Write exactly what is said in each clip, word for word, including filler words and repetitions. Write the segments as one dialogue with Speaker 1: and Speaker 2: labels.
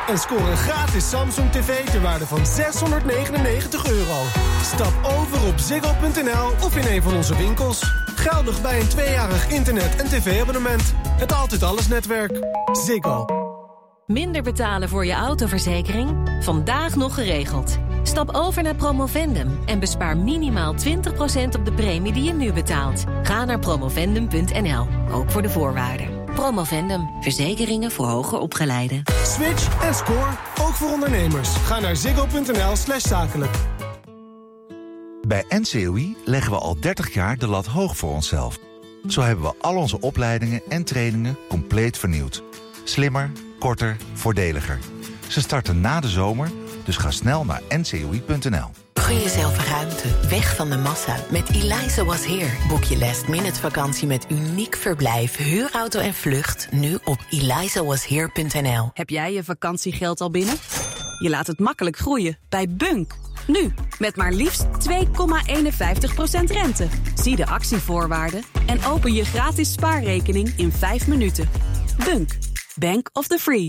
Speaker 1: En scoor een gratis Samsung tv ter waarde van zeshonderdnegenennegentig euro. Stap over op ziggo punt n l of in een van onze winkels. Geldig bij een tweejarig internet- en tv-abonnement. Het Altijd Alles netwerk. Ziggo.
Speaker 2: Minder betalen voor je autoverzekering? Vandaag nog geregeld. Stap over naar Promovendum en bespaar minimaal twintig procent op de premie die je nu betaalt. Ga naar promovendum punt n l, ook voor de voorwaarden. Promovendum, verzekeringen voor hoger opgeleiden.
Speaker 1: Switch en score, ook voor ondernemers. Ga naar ziggo punt n l slash zakelijk.
Speaker 3: Bij N C O I leggen we al dertig jaar de lat hoog voor onszelf. Zo hebben we al onze opleidingen en trainingen compleet vernieuwd. Slimmer, korter, voordeliger. Ze starten na de zomer, dus ga snel naar n c o i punt n l.
Speaker 4: Gun jezelf ruimte, weg van de massa. Met Eliza Was Here boek je last minute vakantie met uniek verblijf, huurauto en vlucht nu op eliza was here punt n l.
Speaker 5: Heb jij je vakantiegeld al binnen? Je laat het makkelijk groeien bij Bunk. Nu, met maar liefst twee komma eenenvijftig procent rente. Zie de actievoorwaarden en open je gratis spaarrekening in vijf minuten. Bunk, Bank of the Free.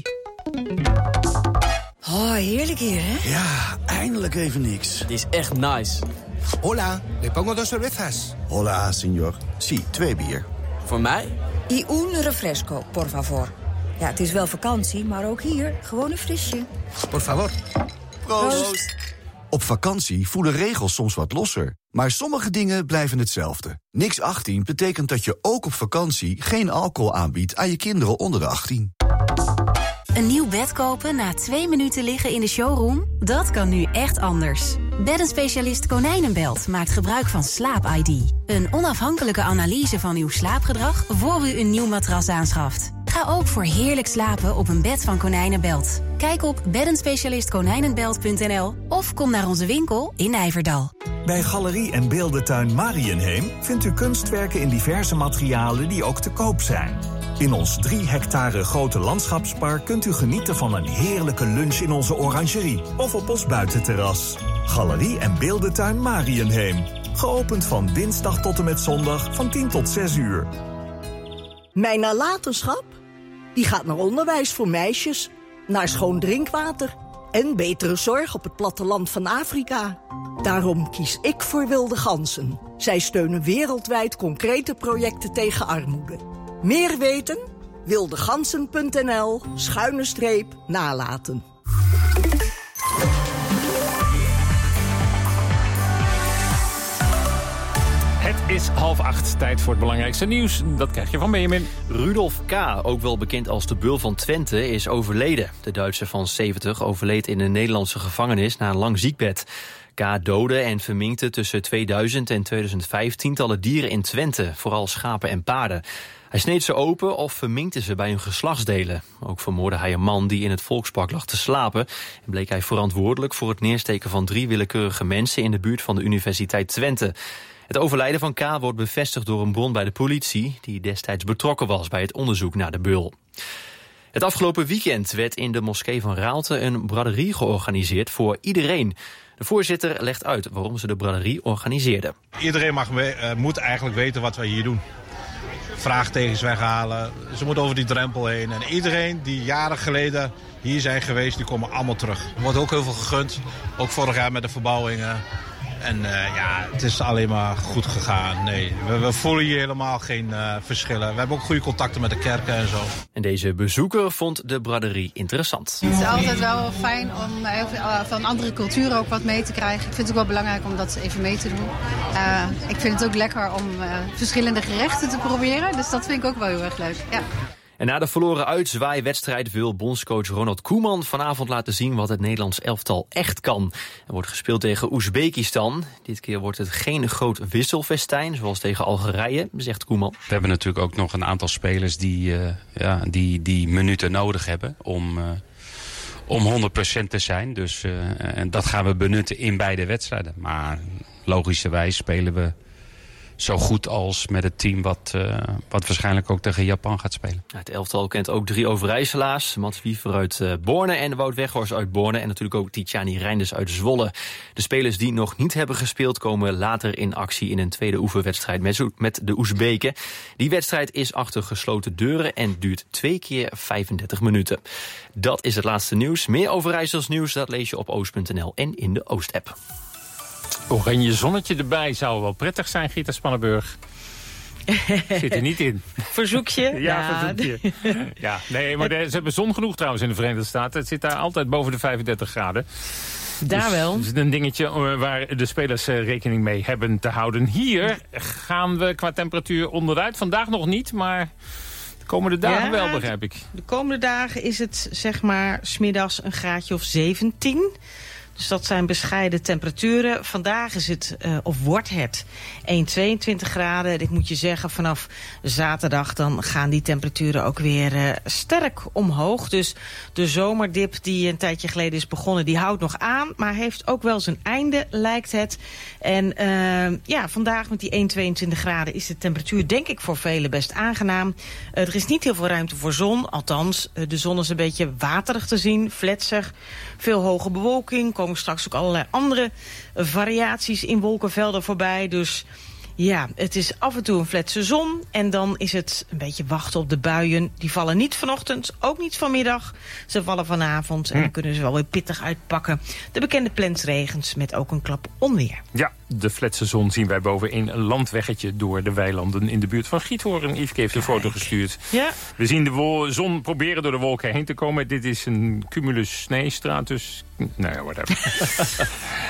Speaker 6: Oh, heerlijk hier, hè?
Speaker 7: Ja, eindelijk even niks.
Speaker 8: Het is echt nice.
Speaker 9: Hola, le pongo dos cervezas.
Speaker 7: Hola, señor. Sí, twee bier.
Speaker 8: Voor mij?
Speaker 6: Y un refresco, por favor. Ja, het is wel vakantie, maar ook hier gewoon een frisje.
Speaker 9: Por favor.
Speaker 7: Proost. Proost. Op vakantie voelen regels soms wat losser. Maar sommige dingen blijven hetzelfde. Niks achttien betekent dat je ook op vakantie geen alcohol aanbiedt aan je kinderen onder de achttien.
Speaker 10: Een nieuw bed kopen na twee minuten liggen in de showroom? Dat kan nu echt anders. Beddenspecialist Konijnenbelt maakt gebruik van Slaap I D. Een onafhankelijke analyse van uw slaapgedrag voor u een nieuw matras aanschaft. Ga ook voor heerlijk slapen op een bed van Konijnenbelt. Kijk op beddenspecialist konijnenbelt punt n l of kom naar onze winkel in Nijverdal.
Speaker 11: Bij Galerie en Beeldentuin Mariënheem vindt u kunstwerken in diverse materialen die ook te koop zijn. In ons drie hectare grote landschapspark kunt u genieten van een heerlijke lunch in onze orangerie of op ons buitenterras. Galerie en Beeldentuin Mariënheem. Geopend van dinsdag tot en met zondag van tien tot zes uur.
Speaker 12: Mijn nalatenschap? Die gaat naar onderwijs voor meisjes, naar schoon drinkwater en betere zorg op het platteland van Afrika. Daarom kies ik voor Wilde Ganzen. Zij steunen wereldwijd concrete projecten tegen armoede. Meer weten? wildegansen punt n l schuine streep nalaten.
Speaker 13: Het is half acht, tijd voor het belangrijkste nieuws. Dat krijg je van Benjamin.
Speaker 14: Rudolf K., ook wel bekend als de Beul van Twente, is overleden. De Duitser van zeventig overleed in een Nederlandse gevangenis na een lang ziekbed. K. doodde en verminkte tussen tweeduizend en tweeduizend vijf tientallen dieren in Twente, vooral schapen en paarden. Hij sneed ze open of verminkte ze bij hun geslachtsdelen. Ook vermoordde hij een man die in het volkspark lag te slapen en bleek hij verantwoordelijk voor het neersteken van drie willekeurige mensen in de buurt van de Universiteit Twente. Het overlijden van K. wordt bevestigd door een bron bij de politie die destijds betrokken was bij het onderzoek naar de beul. Het afgelopen weekend werd in de moskee van Raalte een braderie georganiseerd voor iedereen. De voorzitter legt uit waarom ze de braderie organiseerden.
Speaker 15: Iedereen mag, uh, moet eigenlijk weten wat wij hier doen. Vraagtekens weghalen, ze moeten over die drempel heen. En iedereen die jaren geleden hier zijn geweest, die komen allemaal terug. Er wordt ook heel veel gegund, ook vorig jaar met de verbouwingen. En uh, ja, het is alleen maar goed gegaan. Nee, we, we voelen hier helemaal geen uh, verschillen. We hebben ook goede contacten met de kerken en zo.
Speaker 14: En deze bezoeker vond de braderie interessant.
Speaker 16: Het is altijd wel fijn om uh, van andere culturen ook wat mee te krijgen. Ik vind het ook wel belangrijk om dat even mee te doen. Uh, ik vind het ook lekker om uh, verschillende gerechten te proberen. Dus dat vind ik ook wel heel erg leuk. Ja.
Speaker 14: En na de verloren uitzwaaiwedstrijd wil bondscoach Ronald Koeman vanavond laten zien wat het Nederlands elftal echt kan. Er wordt gespeeld tegen Oezbekistan. Dit keer wordt het geen groot wisselfestijn, zoals tegen Algerije, zegt Koeman.
Speaker 17: We hebben natuurlijk ook nog een aantal spelers die, uh, ja, die, die minuten nodig hebben om, uh, om honderd procent te zijn. Dus uh, en dat gaan we benutten in beide wedstrijden. Maar logischerwijs spelen we zo goed als met het team wat, uh, wat waarschijnlijk ook tegen Japan gaat spelen.
Speaker 14: Ja, het elftal kent ook drie Overijsselaars. Mats Wiever uit uh, Borne en Wout Weghorst uit Borne. En natuurlijk ook Tijani Reinders uit Zwolle. De spelers die nog niet hebben gespeeld komen later in actie in een tweede oefenwedstrijd met, met de Oezbeken. Die wedstrijd is achter gesloten deuren en duurt twee keer vijfendertig minuten. Dat is het laatste nieuws. Meer Overijssels nieuws dat lees je op oost punt n l en in de Oost-app.
Speaker 13: Oranje zonnetje erbij zou wel prettig zijn, Gitta Spannenburg. Zit er niet in.
Speaker 8: Verzoekje?
Speaker 13: Ja,
Speaker 8: ja,
Speaker 13: verzoekje. Ja, nee, maar de, ze hebben zon genoeg trouwens in de Verenigde Staten. Het zit daar altijd boven de vijfendertig graden.
Speaker 8: Daar
Speaker 13: dus,
Speaker 8: wel.
Speaker 13: Het is een dingetje waar de spelers rekening mee hebben te houden. Hier gaan we qua temperatuur onderuit. Vandaag nog niet, maar de komende dagen ja, wel, begrijp ik.
Speaker 8: De komende dagen is het, zeg maar, 's middags een graadje of zeventien. Dus dat zijn bescheiden temperaturen. Vandaag is het, uh, of wordt het, één komma tweeëntwintig graden. Ik moet je zeggen, vanaf zaterdag dan gaan die temperaturen ook weer uh, sterk omhoog. Dus de zomerdip die een tijdje geleden is begonnen, die houdt nog aan. Maar heeft ook wel zijn einde, lijkt het. En uh, ja, vandaag met die één komma tweeëntwintig graden is de temperatuur denk ik voor velen best aangenaam. Uh, er is niet heel veel ruimte voor zon. Althans, uh, de zon is een beetje waterig te zien, fletsig. Veel hoge bewolking. Komen straks ook allerlei andere variaties in wolkenvelden voorbij. Dus ja, het is af en toe een fletse zon. En dan is het een beetje wachten op de buien. Die vallen niet vanochtend, ook niet vanmiddag. Ze vallen vanavond en dan kunnen ze wel weer pittig uitpakken. De bekende plensregens met ook een klap onweer.
Speaker 13: Ja, de fletse zon zien wij bovenin een landweggetje door de weilanden in de buurt van Giethoorn. Yveske heeft een foto gestuurd.
Speaker 8: Ja.
Speaker 13: We zien de wo- zon proberen door de wolken heen te komen. Dit is een cumulus sneestratus. Nou ja, whatever.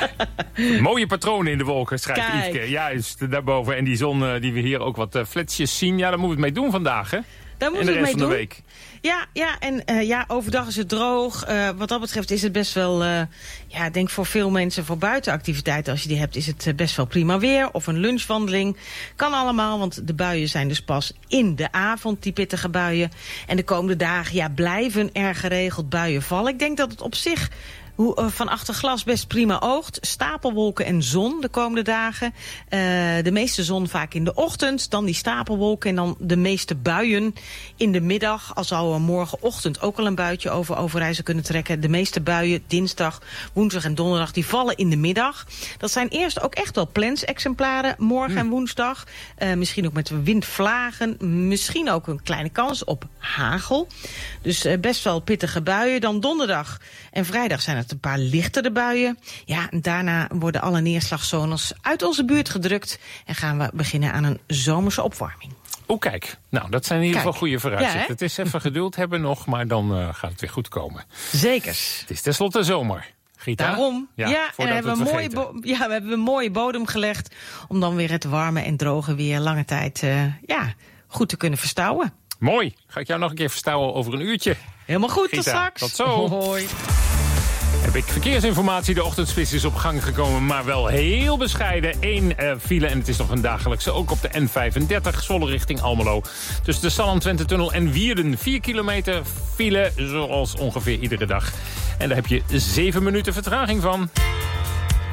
Speaker 13: Mooie patronen in de wolken, schrijft
Speaker 8: Kijk.
Speaker 13: Yveske. Juist, daarboven. En die zon uh, die we hier ook wat uh, fletsjes zien. Ja, daar moeten we het mee doen vandaag, hè?
Speaker 8: Daar moeten we het mee doen. Week. Ja, ja, en uh, ja, overdag is het droog. Uh, wat dat betreft is het best wel, uh, ja, ik denk voor veel mensen voor buitenactiviteiten, als je die hebt, is het uh, best wel prima weer. Of een lunchwandeling. Kan allemaal, want de buien zijn dus pas in de avond, die pittige buien. En de komende dagen, ja, blijven er geregeld buien vallen. Ik denk dat het op zich Hoe, uh, van achter glas best prima oogt. Stapelwolken en zon de komende dagen. Uh, de meeste zon vaak in de ochtend. Dan die stapelwolken en dan de meeste buien in de middag. Al zou er morgenochtend ook al een buitje over Overijssel kunnen trekken. De meeste buien dinsdag, woensdag en donderdag die vallen in de middag. Dat zijn eerst ook echt wel plens-exemplaren. Morgen hm. en woensdag. Uh, misschien ook met windvlagen. Misschien ook een kleine kans op hagel. Dus uh, best wel pittige buien. Dan donderdag en vrijdag zijn het een paar lichtere buien. Ja, en daarna worden alle neerslagzones uit onze buurt gedrukt. En gaan we beginnen aan een zomerse opwarming.
Speaker 13: Oh, kijk. Nou, dat zijn in ieder geval goede vooruitzichten.
Speaker 8: Ja,
Speaker 13: het is even geduld hebben nog, maar dan uh, gaat het weer goed komen.
Speaker 8: Zekers.
Speaker 13: Het is tenslotte zomer. Gita?
Speaker 8: Daarom. Ja, ja en we hebben, we, een mooie bo- ja, we hebben een mooie bodem gelegd om dan weer het warme en droge weer lange tijd uh, ja, goed te kunnen verstouwen.
Speaker 13: Mooi. Ga ik jou nog een keer verstouwen over een uurtje.
Speaker 8: Helemaal goed,
Speaker 13: Gita,
Speaker 8: tot straks.
Speaker 13: Tot zo.
Speaker 8: Hoi.
Speaker 13: Heb ik verkeersinformatie. De ochtendspits is op gang gekomen, maar wel heel bescheiden. Eén uh, file en het is nog een dagelijkse. Ook op de N vijfendertig, Zwolle richting Almelo. Tussen de Salland-Twente-tunnel en Wierden. Vier kilometer file, zoals ongeveer iedere dag. En daar heb je zeven minuten vertraging van.